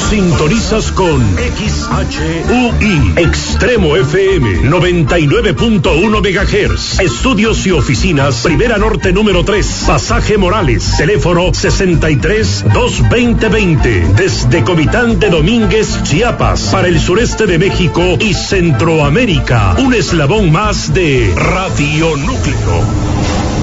Sintonizas con XHUI, Extremo FM, 99.1 MHz. Estudios y oficinas, Primera Norte número 3, Pasaje Morales, teléfono 63-220-20. Desde Comitán de Domínguez, Chiapas, para el sureste de México y Centroamérica. Un eslabón más de Radio Núcleo.